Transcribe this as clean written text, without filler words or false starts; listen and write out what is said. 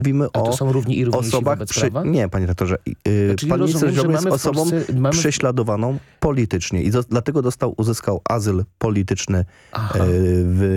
Mówimy A to są równi i równiejsi osobach wobec prawa? Nie, panie redaktorze. Czyli Pan minister rozumiem, że Ziobro jest mamy w osobą Polsce- prześladowaną politycznie i dlatego uzyskał azyl polityczny Aha. w